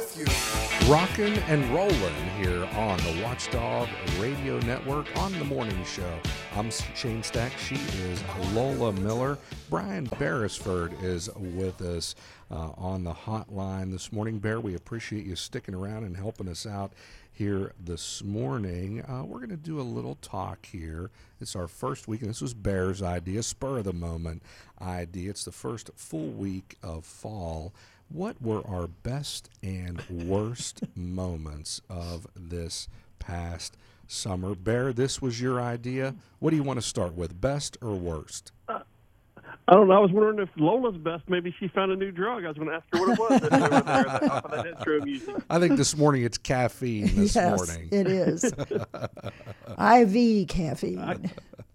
Rockin' and rollin' here on the Watchdog Radio Network on the morning show. I'm Shane Stack. She is Lola Miller. Brian Beresford is with us on the hotline this morning. Bear, we appreciate you sticking around and helping us out here this morning. We're going to do a little talk here. It's our first week, and this was Bear's idea, spur of the moment idea. It's the first full week of fall. What were our best and worst moments of this past summer? Bear, this was your idea. What do you want to start with, best or worst? I don't know. I was wondering if Lola's best, maybe she found a new drug. I was going to ask her what it was that over there at the top of that intro music. I think this morning it's caffeine this morning. Yes, it is. IV caffeine.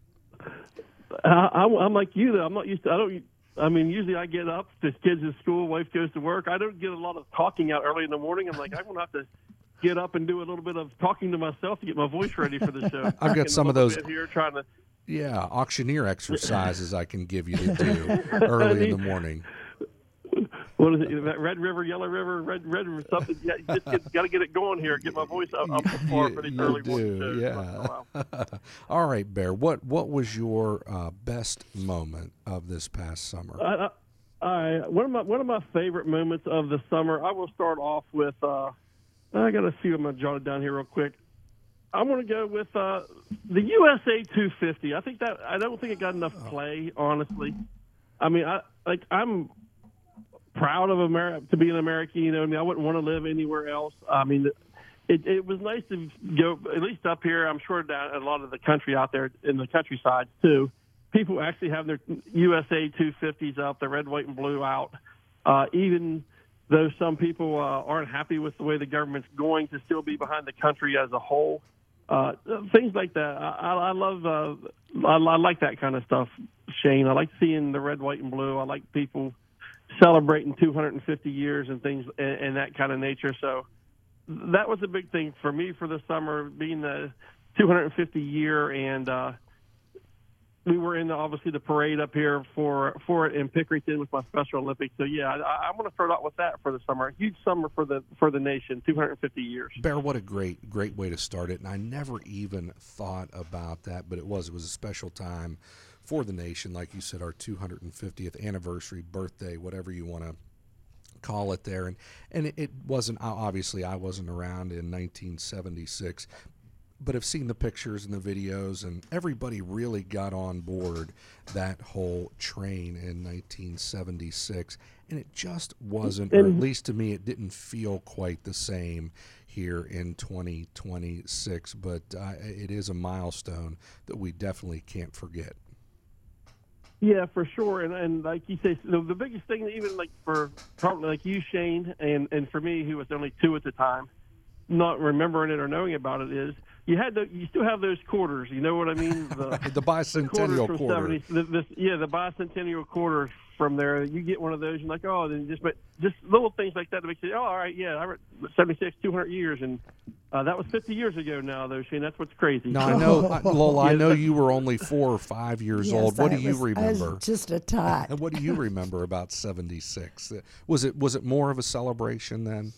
I'm like you, though. I'm not used to usually I get up, the kids in school, wife goes to work. I don't get a lot of talking out early in the morning. I'm like, I'm going to have to get up and do a little bit of talking to myself to get my voice ready for the show. I've got some of those here trying to. Yeah, auctioneer exercises I can give you to do early in the morning. What is it? Red River, Yellow River, Red River, something. Yeah, you just got to get it going here. Get my voice up for these early morning shows. Yeah. All right, Bear. What was your best moment of this past summer? One of my favorite moments of the summer. I will start off with. I got a few. I'm going to jot it down here real quick. I'm going to go with the USA 250. I don't think it got enough play, honestly. I mean, I'm proud of America to be an American. You know, I mean, I wouldn't want to live anywhere else. I mean, it was nice to go at least up here. I'm sure down a lot of the country out there in the countryside too. People actually have their USA 250s up, the red, white, and blue out. Even though some people aren't happy with the way the government's going, to still be behind the country as a whole. Things like that. I love. I like that kind of stuff, Shane. I like seeing the red, white, and blue. I like people celebrating 250 years and things and that kind of nature. So that was a big thing for me for the summer, being the 250 year, and we were in obviously the parade up here for it in Pickerington with my Special Olympics. So yeah, I want to start out with that for the summer. A huge summer for the nation, 250 years. Bear, what a great way to start it. And I never even thought about that, but it was a special time for the nation, like you said, our 250th anniversary, birthday, whatever you want to call it there. And it wasn't, obviously I wasn't around in 1976, but I've seen the pictures and the videos, and everybody really got on board that whole train in 1976. And it just wasn't, or at least to me, it didn't feel quite the same here in 2026. But it is a milestone that we definitely can't forget. Yeah, for sure. And like you say, the biggest thing, even like for probably like you, Shane, and for me, who was only 2 at the time, not remembering it or knowing about it, is you still have those quarters. You know what I mean? The bicentennial quarter. The bicentennial quarters from there. You get one of those, and like, oh, then just little things like that makes you, oh, all right, yeah, I read 76, 200 years, and that was 50 years ago now, though, Shane. That's what's crazy. No, I know, Lola, I know you were only 4 or 5 years old. What do you remember? I was just a tot. And what do you remember about 76? Was it more of a celebration then?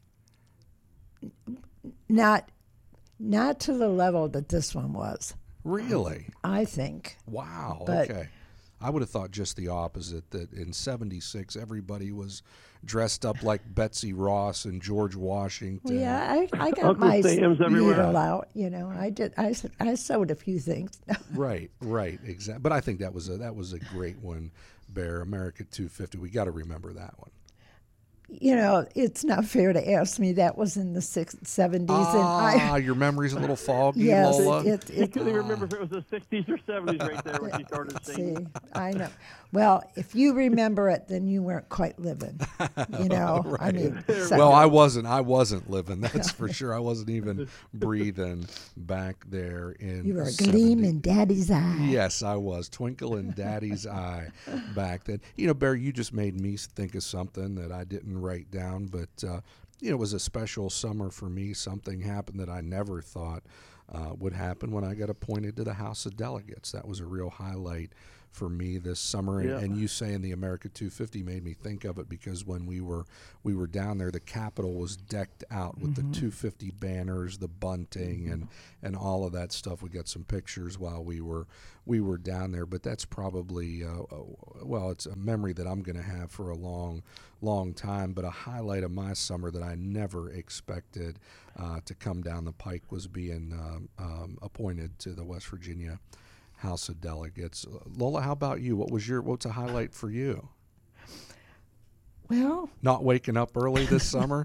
Not to the level that this one was. Really? I think. Wow. But, okay. I would have thought just the opposite, that in 76 everybody was dressed up like Betsy Ross and George Washington. Yeah, I got Uncle my Sam's everywhere. needle out. You know, I sewed a few things. Right, exactly. But I think that was a great one, Bear. America 250. We got to remember that one. You know, it's not fair to ask me. That was in the 70s. And your memory's a little foggy, yes, Lola. You couldn't remember if it was the 60s or 70s right there when you started singing. See, I know. Well, if you remember it, then you weren't quite living. You know, Right. I mean. Well, I wasn't living. That's for sure. I wasn't even breathing back there in. You were a gleam in Daddy's eye. Yes, I was. Twinkle in Daddy's eye back then. You know, Bear, you just made me think of something that I didn't write down, but it was a special summer for me. Something happened that I never thought would happen when I got appointed to the House of Delegates. That was a real highlight for me this summer. Yeah. And you saying the America 250 made me think of it, because when we were down there, the Capitol was decked out with the 250 banners, the bunting, and all of that stuff. We got some pictures while we were down there. But that's probably it's a memory that I'm going to have for a long time. But a highlight of my summer that I never expected to come down the pike was being appointed to the West Virginia House of Delegates. Lola, how about you? What's a highlight for you? Well, not waking up early this summer?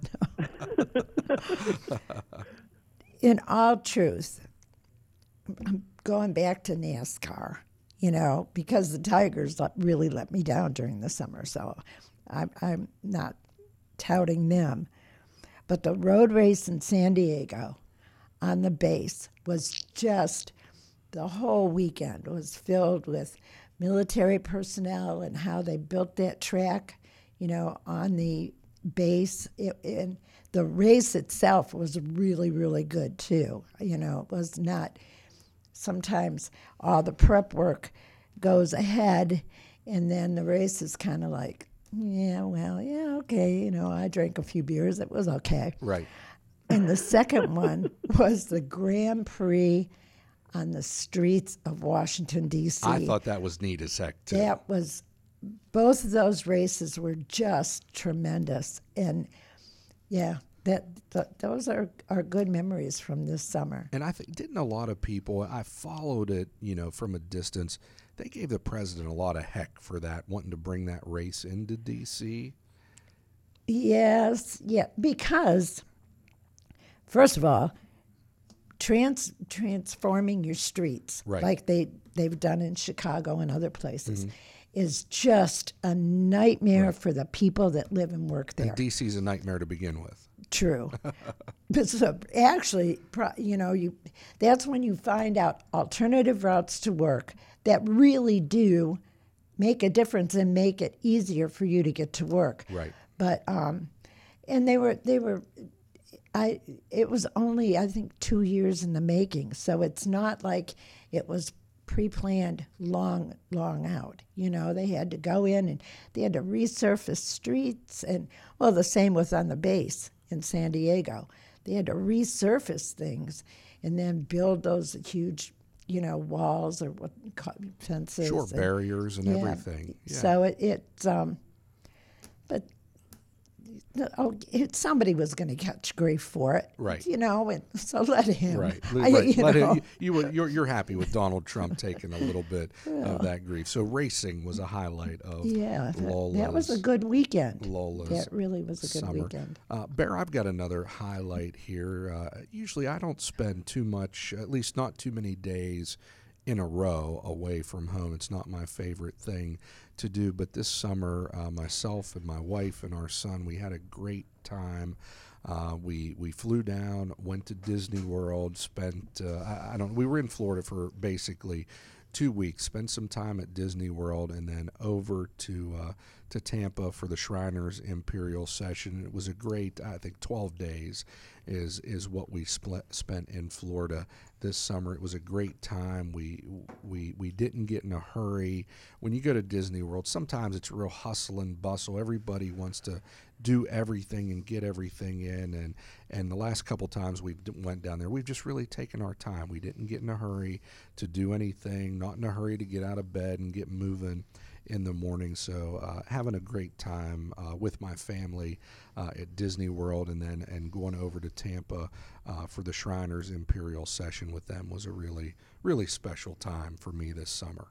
In all truth, I'm going back to NASCAR, because the Tigers really let me down during the summer, so I'm not touting them. But the road race in San Diego on the base was just, the whole weekend was filled with military personnel and how they built that track, on the base. And the race itself was really, really good too. It was not, sometimes all the prep work goes ahead and then the race is kind of like, okay, I drank a few beers, it was okay. Right. And the second one was the Grand Prix on the streets of Washington, D.C. I thought that was neat as heck, too. That was, both of those races were just tremendous. And, those are good memories from this summer. And I think, didn't a lot of people, I followed it, from a distance, they gave the president a lot of heck for that, wanting to bring that race into D.C.? Yes, because, first of all, transforming your streets, right, like they've done in Chicago and other places, is just a nightmare for the people that live and work there. And D.C.'s a nightmare to begin with. True. But so actually, that's when you find out alternative routes to work that really do make a difference and make it easier for you to get to work. Right. But and they were it was only, I think, 2 years in the making, so it's not like it was pre-planned long out. They had to go in and they had to resurface streets, and the same was on the base in San Diego. They had to resurface things and then build those huge, walls or fences. Sure, barriers and everything. Yeah. So but somebody was going to catch grief for it, right? And so let him. Right. You're happy with Donald Trump taking a little bit of that grief. So racing was a highlight of Lola's. That was a good weekend. Lola's that really was a good summer. Weekend. Bear, I've got another highlight here. Usually, I don't spend too much, at least not too many days in a row away from home. It's not my favorite thing to do, but this summer, myself and my wife and our son, we had a great time. We flew down, went to Disney World, spent we were in Florida for basically 2 weeks, spent some time at Disney World, and then over to Tampa for the Shriners Imperial Session. It was a great, I think 12 days is what we spent in Florida this summer. It was a great time. We didn't get in a hurry. When you go to Disney World, sometimes it's real hustle and bustle. Everybody wants to do everything and get everything in, and the last couple times we went down there, we've just really taken our time. We didn't get in a hurry to do anything, not in a hurry to get out of bed and get moving in the morning. So having a great time with my family at Disney World, and going over to Tampa for the Shriners Imperial Session with them was a really, really special time for me this summer.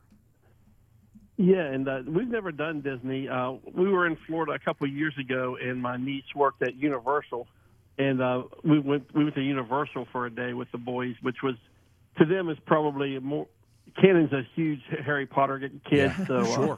Yeah, and we've never done Disney. We were in Florida a couple of years ago, and my niece worked at Universal, and we went to Universal for a day with the boys, which was, to them, is probably more. Cannon's a huge Harry Potter kid, so sure.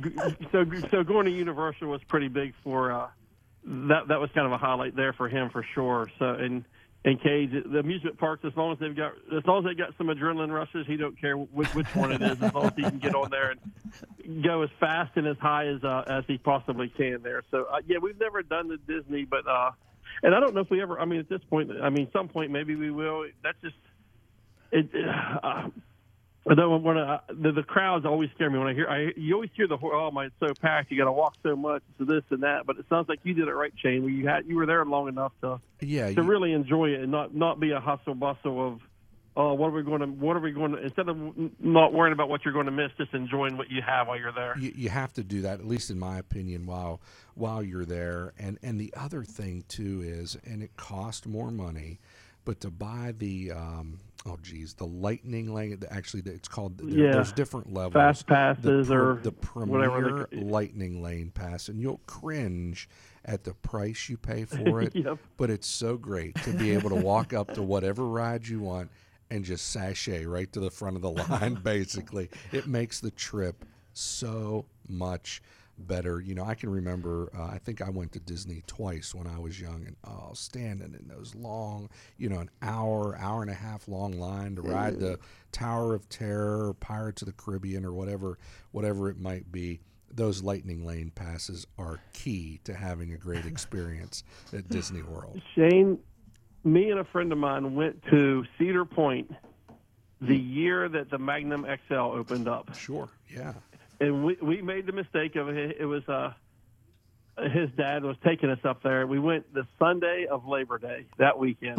So going to Universal was pretty big for that. That was kind of a highlight there for him for sure. So and Cage, the amusement parks, as long as they got some adrenaline rushes, he don't care which one it is, as long as he can get on there and go as fast and as high as he possibly can there. So we've never done the Disney, but and I don't know if we ever. I mean, at this point, some point maybe we will. That's just it. I don't want to. The crowds always scare me when I hear. You always hear oh my, it's so packed. You got to walk so much to this and that. But it sounds like you did it right, Shane. Where you were there long enough to really enjoy it and not be a hustle bustle of, oh, what are we going to instead of not worrying about what you're going to miss, just enjoying what you have while you're there. You have to do that, at least in my opinion, while you're there. And the other thing too is, and it costs more money, but to buy the the lightning lane. Actually, it's called. There's different levels. Fast passes or the premier lightning lane pass, and you'll cringe at the price you pay for it. Yep. But it's so great to be able to walk up to whatever ride you want and just sashay right to the front of the line. Basically, it makes the trip so much better. I can remember, I think I went to Disney twice when I was young, and standing in those long, an hour and a half long line to ride the Tower of Terror or Pirates of the Caribbean or whatever it might be. Those lightning lane passes are key to having a great experience at Disney World. Shane, me and a friend of mine went to Cedar Point the year that the Magnum XL opened up. Sure, yeah. And we made the mistake of it. It was his dad was taking us up there. We went the Sunday of Labor Day that weekend.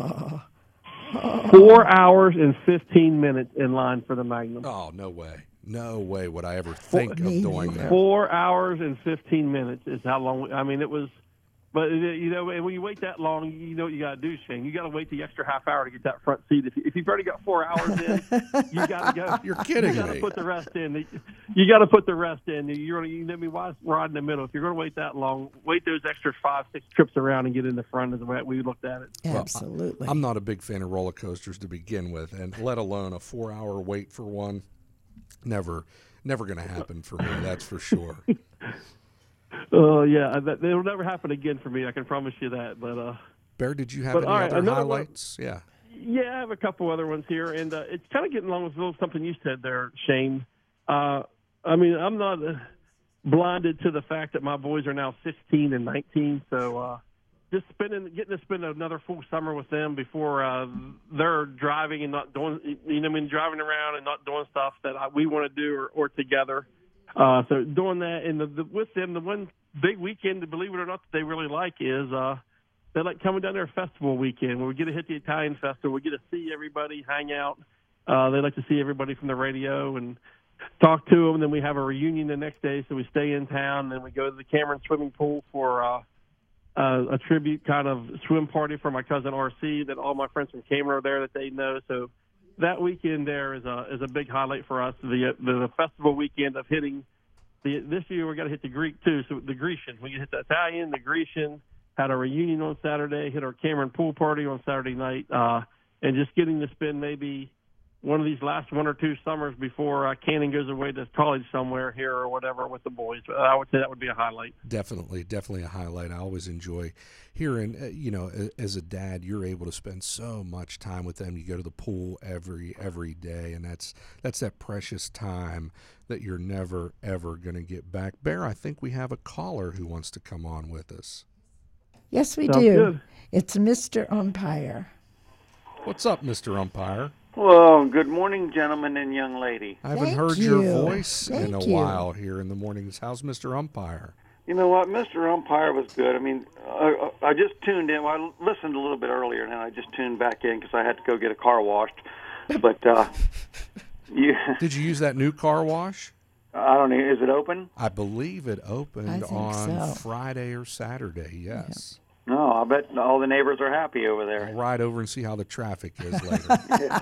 4 hours and 15 minutes in line for the Magnum. Oh, no way. No way would I ever think of doing that. 4 hours and 15 minutes is how long. It was. But, and when you wait that long, you know what you got to do, Shane. You got to wait the extra half hour to get that front seat. If you've already got 4 hours in, you got to go. You're kidding me. You got to put the rest in. You got to put the rest in. Why ride in the middle? If you're going to wait that long, wait those extra 5-6 trips around and get in the front is the way we looked at it. Absolutely. Well, I'm not a big fan of roller coasters to begin with, and let alone a 4-hour wait for one. Never going to happen for me, that's for sure. Oh, yeah, it'll never happen again for me. I can promise you that. But Bear, did you have any other highlights? Yeah, I have a couple other ones here, and it's kind of getting along with a little something you said there, Shane. I'm not blinded to the fact that my boys are now 16 and 19, so just getting to spend another full summer with them before they're driving and not doing, driving around and not doing stuff that we want to do or together. So doing that, and with them, the one big weekend, believe it or not, that they really like is they like coming down there festival weekend where we get to hit the Italian festival. We get to see everybody, hang out. They like to see everybody from the radio and talk to them. And then we have a reunion the next day, so we stay in town. And then we go to the Cameron swimming pool for a tribute kind of swim party for my cousin R.C. that all my friends from Cameron are there that they know. So that weekend there is a big highlight for us. The festival weekend of hitting this year we got to hit the Greek too. So the Grecian, we hit the Italian, the Grecian. Had a reunion on Saturday. Hit our Cameron pool party on Saturday night, and just getting to spend maybe one of these last 1 or 2 summers before Cannon goes away to college somewhere here or whatever with the boys. I would say that would be a highlight. Definitely a highlight. I always enjoy hearing, as a dad, you're able to spend so much time with them. You go to the pool every day, and that's that precious time that you're never, ever going to get back. Bear, I think we have a caller who wants to come on with us. Yes, we Sounds do. Good. It's Mr. Umpire. What's up, Mr. Umpire? Well, good morning, gentlemen and young lady. I haven't heard your voice in a while here in the mornings. How's Mr. Umpire? You know what? Mr. Umpire was good. I just tuned in. Well, I listened a little bit earlier, and I just tuned back in because I had to go get a car washed. But Did you use that new car wash? I don't know. Is it open? I believe it opened on Friday or Saturday, yes. Yeah. No, I bet all the neighbors are happy over there. I'll ride over and see how the traffic is later.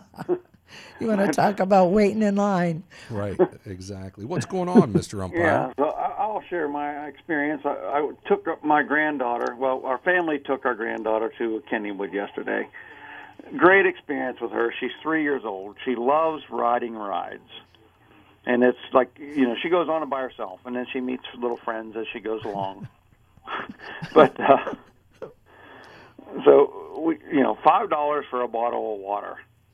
You want to talk about waiting in line. Right, exactly. What's going on, Mr. Umpire? Yeah, so I'll share my experience. I took my granddaughter, our family took our granddaughter to Kennywood yesterday. Great experience with her. She's 3 years old. She loves riding rides. And it's like, she goes on it by herself, and then she meets little friends as she goes along. But, so, $5 for a bottle of water.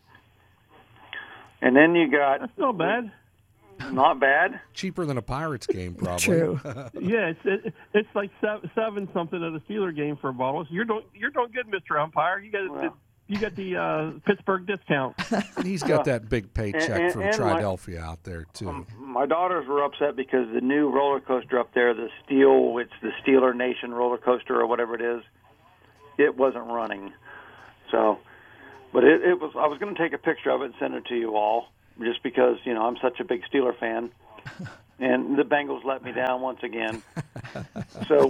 And then you got... That's not bad. Not bad? Cheaper than a Pirates game, probably. True. Yeah, it's like seven something at a Steeler game for a bottle. So you're doing good, Mr. Umpire. You got you got the Pittsburgh discount. And he's got that big paycheck from Triadelphia out there too. My daughters were upset because the new roller coaster up there, it's the Steeler Nation roller coaster or whatever it is, it wasn't running. So, but it was. I was going to take a picture of it and send it to you all, just because I'm such a big Steeler fan, and the Bengals let me down once again. So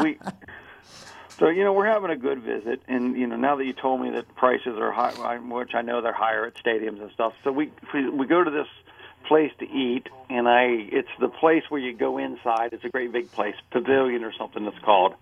So, we're having a good visit, and, now that you told me that prices are high, which I know they're higher at stadiums and stuff, so we go to this place to eat, and it's the place where you go inside. It's a great big place, Pavilion or something it's called.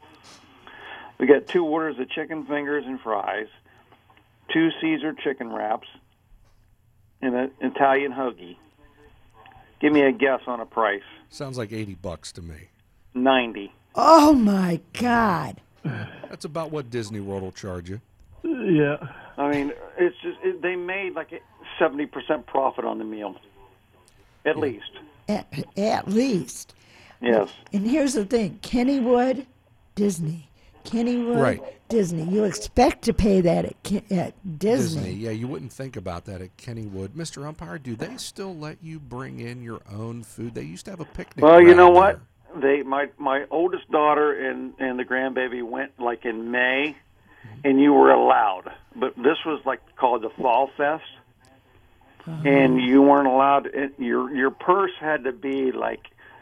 We got 2 orders of chicken fingers and fries, 2 Caesar chicken wraps, and an Italian hoagie. Give me a guess on a price. Sounds like $80 to me. 90. Oh, my God. That's about what Disney World will charge you. Yeah. I mean, it's just they made like 70% profit on the meal, at least. At least. Yes. And here's the thing: Kennywood, Disney. Kennywood, Right. Disney. You expect to pay that at Disney. Yeah, you wouldn't think about that at Kennywood. Mr. Umpire, do they still let you bring in your own food? They used to have a picnic. Well, you know ground what? there. My oldest daughter and the grandbaby went like in May, and you were allowed. But this was like called the Fall Fest, and you weren't allowed. Your purse had to be like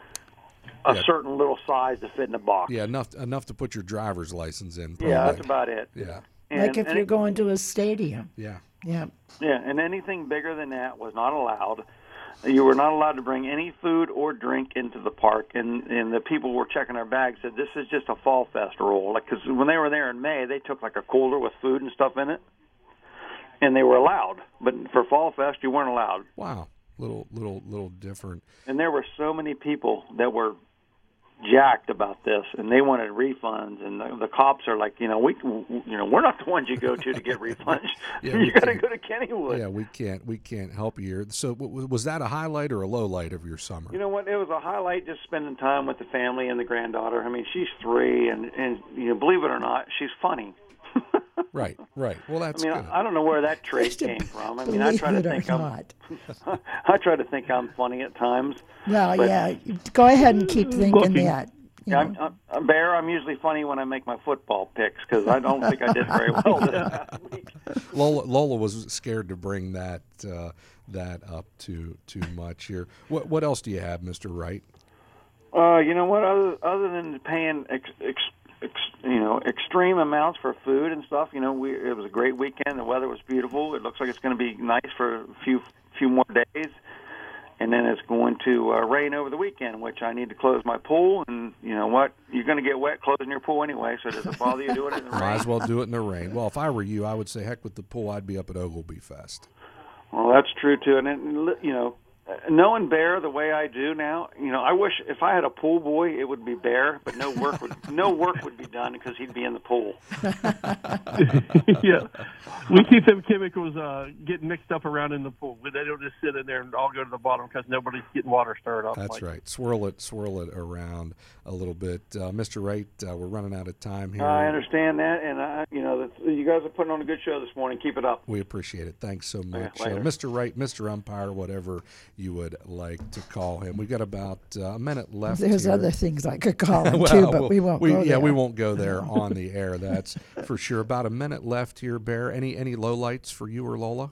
a certain little size to fit in the box. Yeah, enough to put your driver's license in. Probably. Yeah, that's about it. Yeah. Like if you're going to a stadium. Yeah. Yeah. Yeah, and anything bigger than that was not allowed. You were not allowed to bring any food or drink into the park, and the people were checking our bags said this is just a Fall Fest rule. Like, because when they were there in May, they took like a cooler with food and stuff in it, and they were allowed. But for Fall Fest, you weren't allowed. Wow, little different. And there were so many people that were jacked about this, and they wanted refunds, and the cops are like, we're not the ones you go to get refunds. You got to go to Kennywood. Yeah, we can't help you here. So was that a highlight or a low light of your summer? You know what? It was a highlight, just spending time with the family and the granddaughter. I mean, she's 3, and believe it or not, she's funny. Right. Well, that's good. I don't know where that trait came from. I mean, I try to think I'm funny at times. Well, yeah, go ahead and keep thinking that. Bear, I'm usually funny when I make my football picks because I don't think I did very well this week. Lola was scared to bring that up too much here. What else do you have, Mr. Wright? You know what? Other than paying extreme amounts for food and stuff, it was a great weekend. The weather was beautiful. It looks like it's going to be nice for a few more days. And then it's going to rain over the weekend, which I need to close my pool. And you know what? You're going to get wet closing your pool anyway, so does it bother you doing it in the rain? Might as well do it in the rain. Well, if I were you, I would say, heck with the pool. I'd be up at Ogilvy Fest. Well, that's true, too. And, knowing Bear the way I do now, I wish if I had a pool boy, it would be Bear, but no work would be done because he'd be in the pool. Yeah, we keep them chemicals getting mixed up around in the pool. They don't just sit in there and all go to the bottom because nobody's getting water stirred up. That's right. Swirl it around a little bit, Mr. Wright. We're running out of time here. I understand that, and you guys are putting on a good show this morning. Keep it up. We appreciate it. Thanks so much, Later. Mr. Wright, Mr. Umpire, whatever you would like to call him. We've got about a minute left. There's here. other things I could call him too, but we won't go there. Yeah, we won't go there on the air. That's for sure. About a minute left here, Bear. Any lowlights for you or Lola?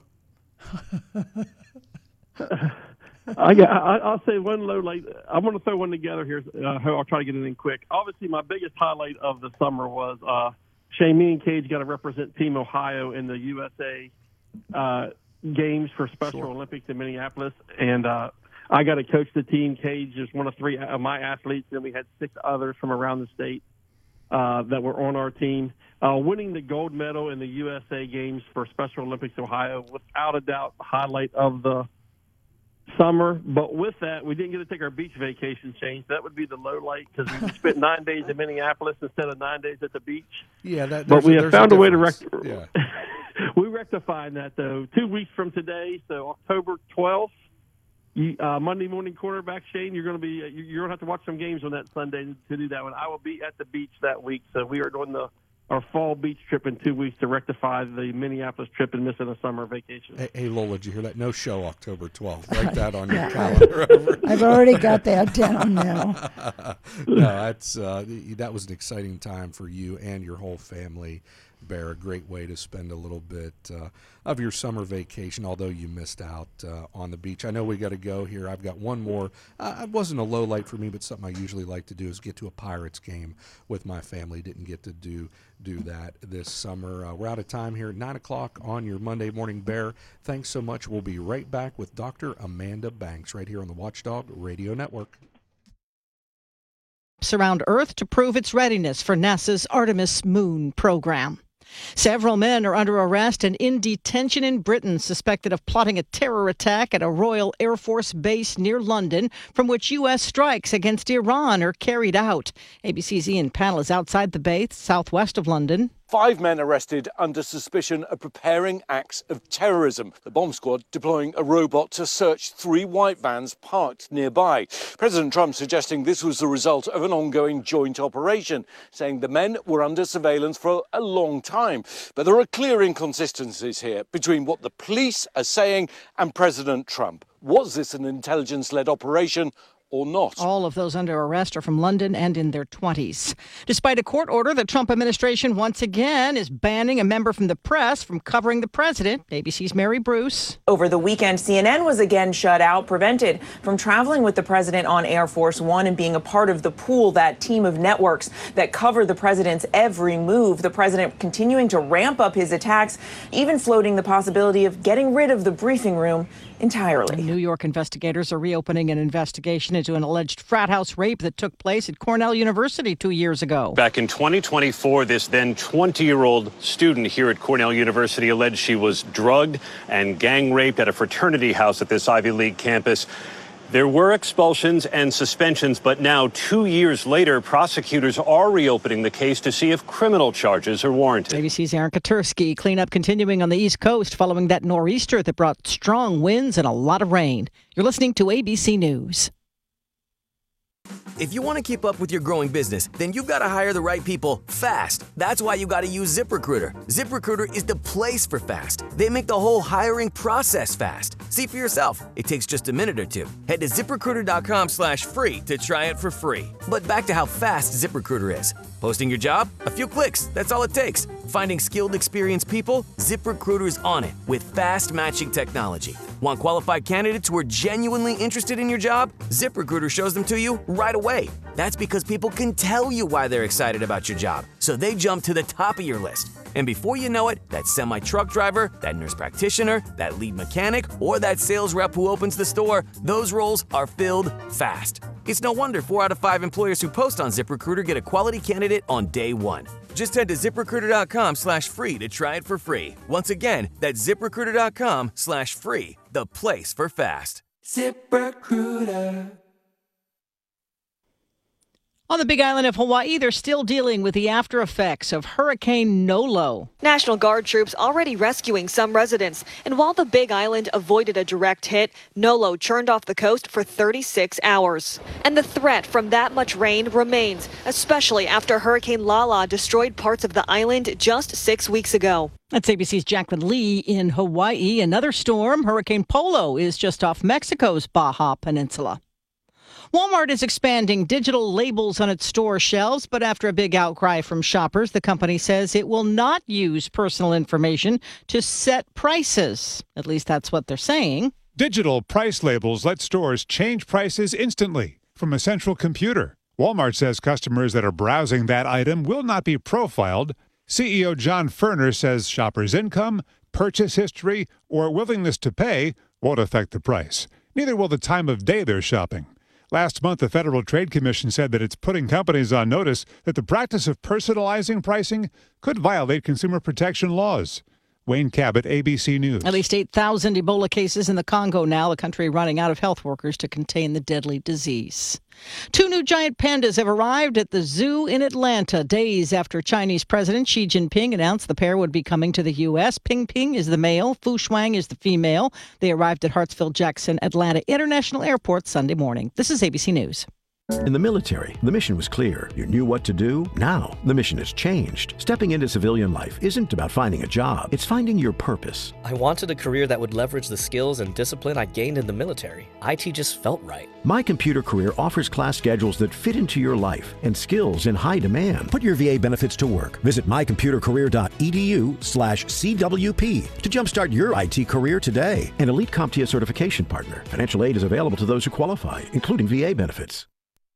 I'll say one low light. I'm going to throw one together here. I'll try to get it in quick. Obviously, my biggest highlight of the summer was Shane, me and Cage got to represent Team Ohio in the USA games for Special Olympics in Minneapolis, and I got to coach the team. Cage is one of 3 of my athletes, and we had 6 others from around the state that were on our team. Winning the gold medal in the USA games for Special Olympics Ohio, without a doubt, highlight of the summer. But with that, we didn't get to take our beach vacation, Shane. That would be the low light because we spent 9 days in Minneapolis instead of 9 days at the beach. Yeah, but we have found a way to Yeah. we rectifying that, though. 2 weeks from today, so October 12th, Monday morning quarterback, Shane, you're going to have to watch some games on that Sunday to do that one. I will be at the beach that week, so we are doing the our fall beach trip in 2 weeks to rectify the Minneapolis trip and missing a summer vacation. Hey, Lola, did you hear that? No show October 12th. Write that on your calendar. I've already got that down now. No, that was an exciting time for you and your whole family, Bear. A great way to spend a little bit of your summer vacation, although you missed out on the beach. I know we got to go here. I've got one more. It wasn't a low light for me, but something I usually like to do is get to a Pirates game with my family. Didn't get to do that this summer. We're out of time here at 9 o'clock on your Monday Morning Bear. Thanks so much. We'll be right back with Dr. Amanda Banks right here on the Watchdog Radio Network. Around Earth to prove its readiness for NASA's Artemis moon program. Several men are under arrest and in detention in Britain, suspected of plotting a terror attack at a Royal Air Force base near London, from which U.S. strikes against Iran are carried out. ABC's Ian Pannell is outside the base, southwest of London. 5 men arrested under suspicion of preparing acts of terrorism. The bomb squad deploying a robot to search 3 white vans parked nearby. President Trump suggesting this was the result of an ongoing joint operation, saying the men were under surveillance for a long time. But there are clear inconsistencies here between what the police are saying and President Trump. Was this an intelligence-led operation or not? All of those under arrest are from London and in their 20s. Despite a court order, the Trump administration once again is banning a member from the press from covering the president. ABC's Mary Bruce. Over the weekend, CNN was again shut out, prevented from traveling with the president on Air Force One and being a part of the pool, that team of networks that cover the president's every move. The president continuing to ramp up his attacks, even floating the possibility of getting rid of the briefing room entirely. New York investigators are reopening an investigation into an alleged frat house rape that took place at Cornell University 2 years ago. Back in 2024, this then 20-year-old student here at Cornell University alleged she was drugged and gang raped at a fraternity house at this Ivy League campus. There were expulsions and suspensions, but now 2 years later, prosecutors are reopening the case to see if criminal charges are warranted. ABC's Aaron Katursky. Cleanup continuing on the East Coast following that nor'easter that brought strong winds and a lot of rain. You're listening to ABC News. If you want to keep up with your growing business, then you've got to hire the right people fast. That's why you got to use ZipRecruiter. ZipRecruiter is the place for fast. They make the whole hiring process fast. See for yourself. It takes just a minute or two. Head to ZipRecruiter.com/free to try it for free. But back to how fast ZipRecruiter is. Posting your job? A few clicks. That's all it takes. Finding skilled, experienced people? ZipRecruiter's on it with fast matching technology. Want qualified candidates who are genuinely interested in your job? ZipRecruiter shows them to you right away. That's because people can tell you why they're excited about your job, so they jump to the top of your list. And before you know it, that semi-truck driver, that nurse practitioner, that lead mechanic, or that sales rep who opens the store, those roles are filled fast. It's no wonder 4 out of 5 employers who post on ZipRecruiter get a quality candidate on day one. Just head to ZipRecruiter.com/free to try it for free. Once again, that's ZipRecruiter.com/free, the place for fast. ZipRecruiter. On the Big Island of Hawaii, they're still dealing with the after effects of Hurricane Nolo. National Guard troops already rescuing some residents. And while the Big Island avoided a direct hit, Nolo churned off the coast for 36 hours. And the threat from that much rain remains, especially after Hurricane Lala destroyed parts of the island just 6 weeks ago. That's ABC's Jacqueline Lee in Hawaii. Another storm, Hurricane Polo, is just off Mexico's Baja Peninsula. Walmart is expanding digital labels on its store shelves, but after a big outcry from shoppers, the company says it will not use personal information to set prices. At least that's what they're saying. Digital price labels let stores change prices instantly from a central computer. Walmart says customers that are browsing that item will not be profiled. CEO John Furner says shoppers' income, purchase history, or willingness to pay won't affect the price. Neither will the time of day they're shopping. Last month, the Federal Trade Commission said that it's putting companies on notice that the practice of personalizing pricing could violate consumer protection laws. Wayne Cabot, ABC News. At least 8,000 Ebola cases in the Congo now, the country running out of health workers to contain the deadly disease. 2 new giant pandas have arrived at the zoo in Atlanta days after Chinese President Xi Jinping announced the pair would be coming to the U.S. Ping Ping is the male, Fu Shuang is the female. They arrived at Hartsfield-Jackson Atlanta International Airport Sunday morning. This is ABC News. In the military, the mission was clear. You knew what to do. Now, the mission has changed. Stepping into civilian life isn't about finding a job. It's finding your purpose. I wanted a career that would leverage the skills and discipline I gained in the military. IT just felt right. My Computer Career offers class schedules that fit into your life and skills in high demand. Put your VA benefits to work. Visit mycomputercareer.edu/CWP to jumpstart your IT career today. An elite CompTIA certification partner. Financial aid is available to those who qualify, including VA benefits.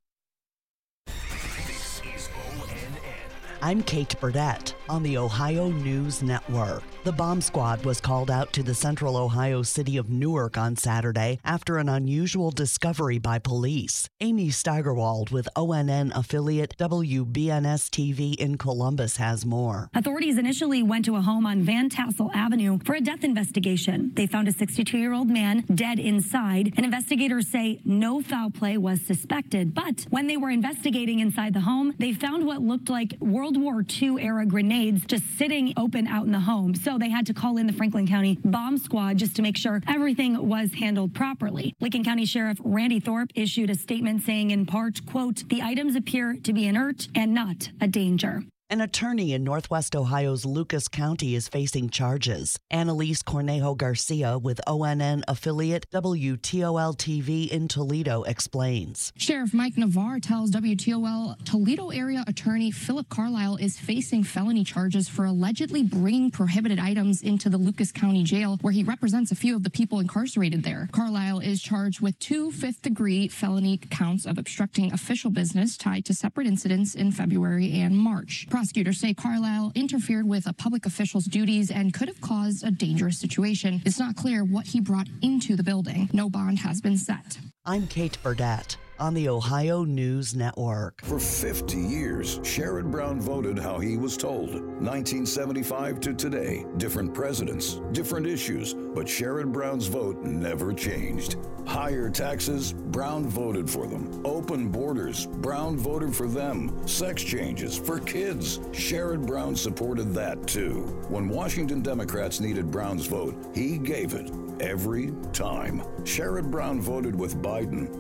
I'm Kate Burdett on the Ohio News Network. The bomb squad was called out to the central Ohio city of Newark on Saturday after an unusual discovery by police. Amy Steigerwald with ONN affiliate WBNS-TV in Columbus has more. Authorities initially went to a home on Van Tassel Avenue for a death investigation. They found a 62-year-old man dead inside, and investigators say no foul play was suspected. But when they were investigating inside the home, they found what looked like World War II-era grenades just sitting open out in the home. So they had to call in the Franklin County bomb squad just to make sure everything was handled properly. Lincoln County Sheriff Randy Thorpe issued a statement saying in part, quote, "The items appear to be inert and not a danger." An attorney in Northwest Ohio's Lucas County is facing charges. Annalise Cornejo Garcia with ONN affiliate WTOL-TV in Toledo explains. Sheriff Mike Navarre tells WTOL Toledo area attorney Philip Carlisle is facing felony charges for allegedly bringing prohibited items into the Lucas County Jail, where he represents a few of the people incarcerated there. Carlisle is charged with 2 fifth-degree felony counts of obstructing official business tied to separate incidents in February and March. Prosecutors say Carlisle interfered with a public official's duties and could have caused a dangerous situation. It's not clear what he brought into the building. No bond has been set. I'm Kate Burdett on the Ohio News Network. For 50 years, Sherrod Brown voted how he was told. 1975 to today, different presidents, different issues, but Sherrod Brown's vote never changed. Higher taxes, Brown voted for them. Open borders, Brown voted for them. Sex changes for kids, Sherrod Brown supported that too. When Washington Democrats needed Brown's vote, he gave it. Every time. Sherrod Brown voted with Biden,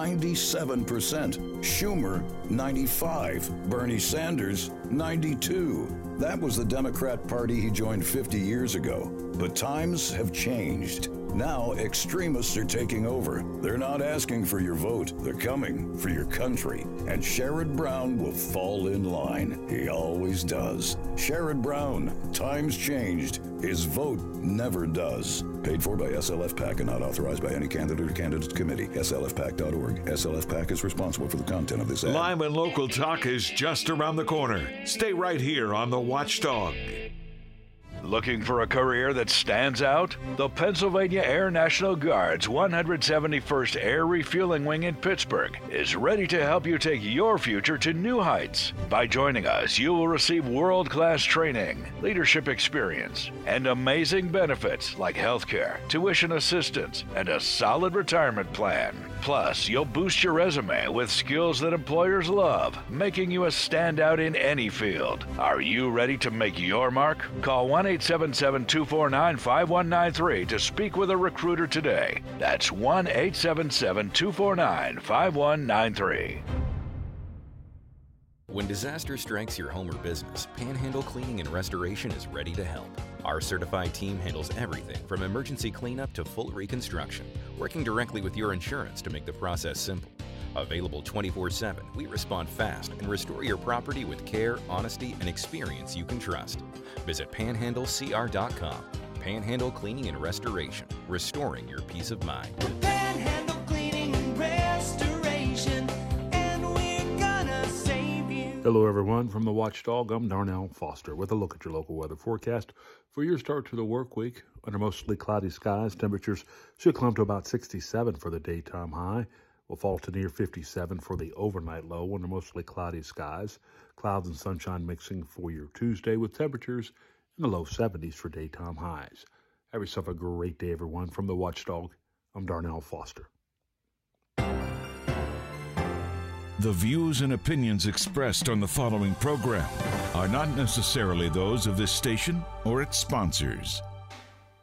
97%. Schumer, 95%. Bernie Sanders, 92%. That was the Democrat Party he joined 50 years ago. But times have changed. Now extremists are taking over. They're not asking for your vote. They're coming for your country. And Sherrod Brown will fall in line. He always does. Sherrod Brown. Times changed. His vote never does. Paid for by SLF PAC and not authorized by any candidate or candidates committee. SLFPAC.org. SLF PAC is responsible for the content of this ad. Live and local talk is just around the corner. Stay right here on The Watchdog. Looking for a career that stands out? The Pennsylvania Air National Guard's 171st Air Refueling Wing in Pittsburgh is ready to help you take your future to new heights. By joining us, you will receive world-class training, leadership experience, and amazing benefits like healthcare, tuition assistance, and a solid retirement plan. Plus, you'll boost your resume with skills that employers love, making you a standout in any field. Are you ready to make your mark? Call 1-877-249-5193 to speak with a recruiter today. That's 1-877-249-5193. When disaster strikes your home or business, Panhandle Cleaning and Restoration is ready to help. Our certified team handles everything from emergency cleanup to full reconstruction, working directly with your insurance to make the process simple. Available 24/7, we respond fast and restore your property with care, honesty, and experience you can trust. Visit panhandlecr.com. Panhandle Cleaning and Restoration, restoring your peace of mind. Panhandle Cleaning and Restoration, and we're gonna save you. Hello, everyone. From the Watchdog, I'm Darnell Foster with a look at your local weather forecast for your start to the work week. Under mostly cloudy skies, temperatures should climb to about 67 for the daytime high. Will fall to near 57 for the overnight low under mostly cloudy skies. Clouds and sunshine mixing for your Tuesday with temperatures in the low 70s for daytime highs. Have yourself a great day, everyone. From the Watchdog, I'm Darnell Foster. The views and opinions expressed on the following program are not necessarily those of this station or its sponsors.